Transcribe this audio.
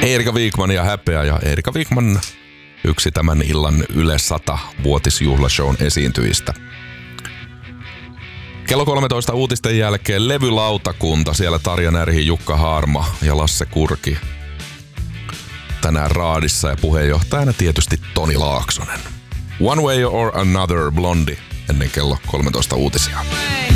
Erika Wikman ja Häpeä, ja Erika Wikman yksi tämän illan Yle 100-vuotisjuhlashown esiintyjistä. Kello 13 uutisten jälkeen levylautakunta, siellä Tarja Närhi, Jukka Haarma ja Lasse Kurki. Tänään raadissa ja puheenjohtajana tietysti Toni Laaksonen. One Way or Another, Blondie, ennen kello 13 uutisia.